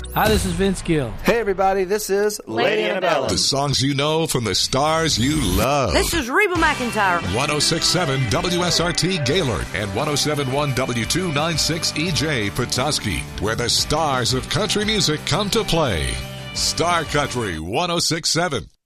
Hi, this is Vince Gill. Hey, everybody, this is Lady Antebellum. The songs you know from the stars you love. This is Reba McEntire. 106.7 WSRT Gaylord and 107.1 W296 EJ Petoskey, where the stars of country music come to play. Star Country 106.7.